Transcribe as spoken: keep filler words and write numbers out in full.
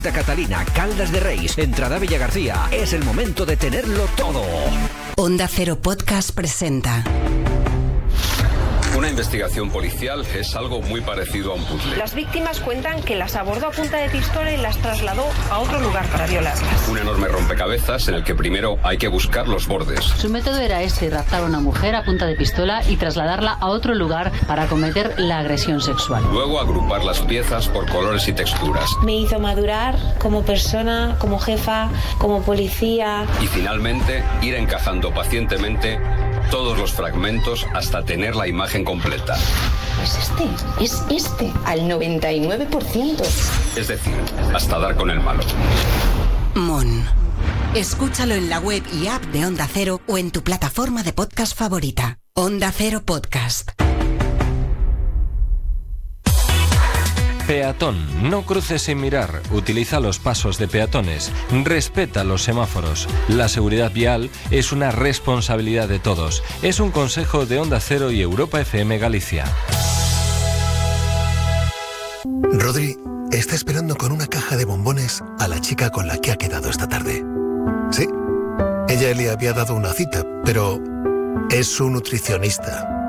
Santa Catalina, Caldas de Reis, Entrada Villagarcía. Es el momento de tenerlo todo. Onda Cero Podcast presenta. Una investigación policial es algo muy parecido a un puzzle. Las víctimas cuentan que las abordó a punta de pistola y las trasladó a otro lugar para violarlas. Un enorme rompecabezas en el que primero hay que buscar los bordes. Su método era este: raptar a una mujer a punta de pistola y trasladarla a otro lugar para cometer la agresión sexual. Luego agrupar las piezas por colores y texturas. Me hizo madurar como persona, como jefa, como policía. Y finalmente ir encajando pacientemente todos los fragmentos hasta tener la imagen completa. Es este, es este, al noventa y nueve por ciento. Es decir, hasta dar con el malo. Mon. Escúchalo en la web y app de Onda Cero o en tu plataforma de podcast favorita. Onda Cero Podcast. Peatón, no cruces sin mirar, utiliza los pasos de peatones, respeta los semáforos. La seguridad vial es una responsabilidad de todos. Es un consejo de Onda Cero y Europa F M Galicia. Rodri está esperando con una caja de bombones a la chica con la que ha quedado esta tarde. Sí, ella le había dado una cita, pero es su nutricionista.